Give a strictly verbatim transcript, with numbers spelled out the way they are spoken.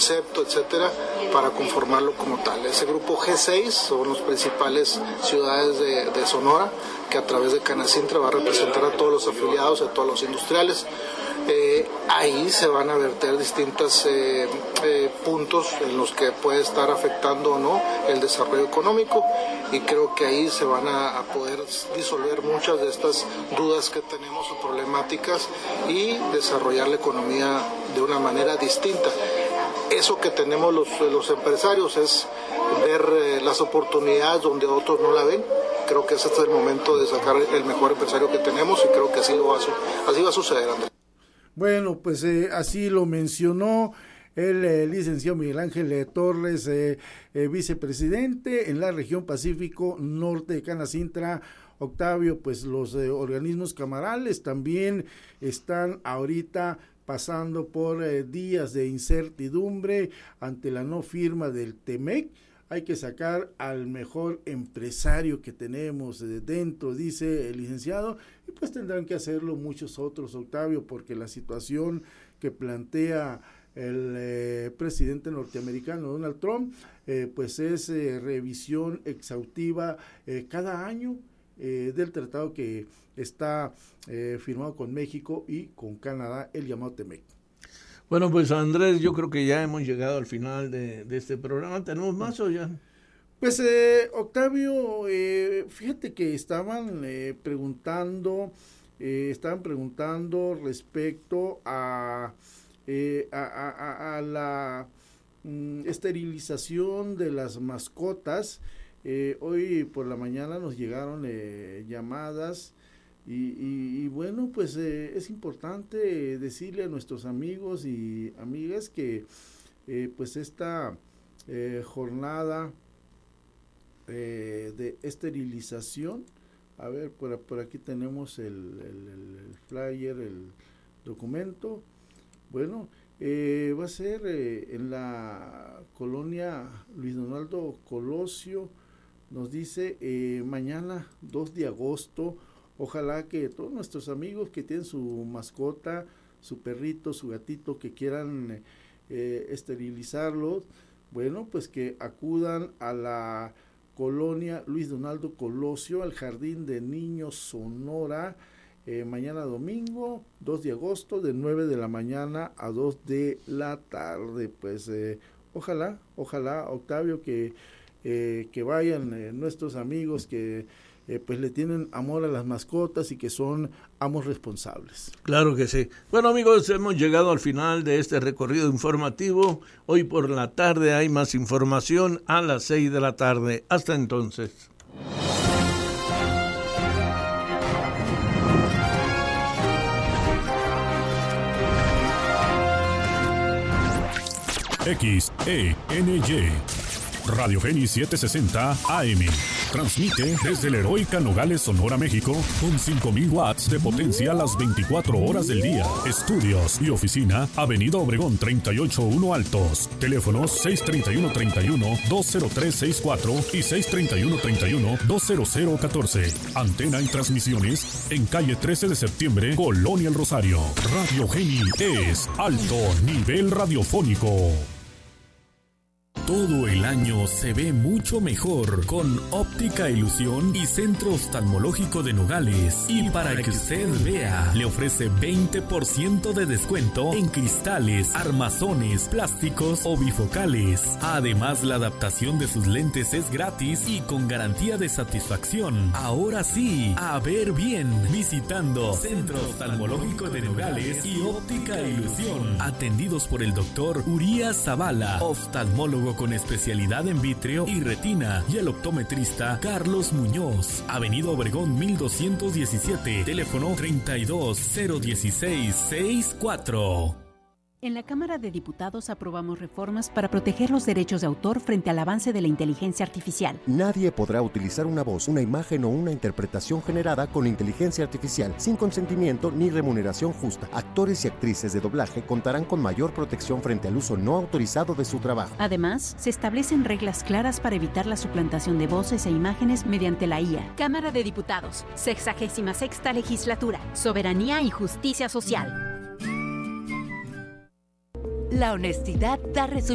concepto, etcétera, para conformarlo como tal. Ese grupo G seis son las principales ciudades de, de Sonora, que a través de Canacintra va a representar a todos los afiliados, a todos los industriales. Eh, ahí se van a verter distintos eh, eh, puntos en los que puede estar afectando o no el desarrollo económico, y creo que ahí se van a, a poder disolver muchas de estas dudas que tenemos o problemáticas y desarrollar la economía de una manera distinta. Eso que tenemos los, los empresarios es ver eh, las oportunidades donde otros no la ven. Creo que ese es el momento de sacar el mejor empresario que tenemos, y creo que así, lo va, a, así va a suceder, Andrés. Bueno, pues eh, así lo mencionó el eh, licenciado Miguel Ángel eh, Torres, eh, eh, vicepresidente en la región Pacífico Norte de Canacintra. Octavio, pues los eh, organismos camarales también están ahorita pasando por eh, días de incertidumbre ante la no firma del Temec. Hay que sacar al mejor empresario que tenemos de dentro, dice el licenciado, y pues tendrán que hacerlo muchos otros, Octavio, porque la situación que plantea el eh, presidente norteamericano Donald Trump, eh, pues es eh, revisión exhaustiva eh, cada año eh, del tratado que está eh, firmado con México y con Canadá, el llamado Temec. Bueno, pues Andrés, yo creo que ya hemos llegado al final de, de este programa. ¿Tenemos más o ya? Pues eh, Octavio, eh, fíjate que estaban eh, preguntando, eh, estaban preguntando respecto a, eh, a, a, a la mm, esterilización de las mascotas. Eh, hoy por la mañana nos llegaron eh, llamadas. Y, y, y bueno, pues eh, es importante decirle a nuestros amigos y amigas que eh, pues esta eh, jornada eh, de esterilización, a ver, por, por aquí tenemos el, el, el flyer, el documento, bueno, eh, va a ser eh, en la colonia Luis Donaldo Colosio, nos dice eh, mañana dos de agosto. Ojalá que todos nuestros amigos que tienen su mascota, su perrito, su gatito, que quieran eh, esterilizarlos, bueno, pues que acudan a la colonia Luis Donaldo Colosio, al Jardín de Niños Sonora, eh, mañana domingo, dos de agosto, de nueve de la mañana a dos de la tarde. Pues eh, ojalá, ojalá, Octavio, que, eh, que vayan eh, nuestros amigos que Eh, pues le tienen amor a las mascotas y que son amos responsables. Claro que sí. Bueno, amigos, hemos llegado al final de este recorrido informativo. Hoy por la tarde hay más información a las seis de la tarde. Hasta entonces. X E N Y Radio Geni setecientos sesenta A M. Transmite desde la heroica Nogales, Sonora, México, con cinco mil watts de potencia a las veinticuatro horas del día. Estudios y oficina, Avenida Obregón treinta y ocho uno Altos. Teléfonos seis treinta y uno treinta y uno dos cero tres sesenta y cuatro y seis treinta y uno treinta y uno dos cero cero catorce. Antena y transmisiones en calle trece de septiembre, Colonia El Rosario. Radio Geni es alto nivel radiofónico. Todo el año se ve mucho mejor con Óptica Ilusión y Centro Oftalmológico de Nogales. Y para que usted vea, le ofrece veinte por ciento de descuento en cristales, armazones, plásticos o bifocales. Además, la adaptación de sus lentes es gratis y con garantía de satisfacción. Ahora sí, a ver bien, visitando Centro Oftalmológico de Nogales y Óptica Ilusión. Atendidos por el doctor Urías Zavala, oftalmólogo con especialidad en vítreo y retina, y el optometrista Carlos Muñoz. Avenida Obregón mil doscientos diecisiete, teléfono treinta y dos cero dieciséis sesenta y cuatro. En la Cámara de Diputados aprobamos reformas para proteger los derechos de autor frente al avance de la inteligencia artificial. Nadie podrá utilizar una voz, una imagen o una interpretación generada con inteligencia artificial sin consentimiento ni remuneración justa. Actores y actrices de doblaje contarán con mayor protección frente al uso no autorizado de su trabajo. Además, se establecen reglas claras para evitar la suplantación de voces e imágenes mediante la I A. Cámara de Diputados, sexagésima sexta legislatura, soberanía y justicia social. La honestidad da resultados.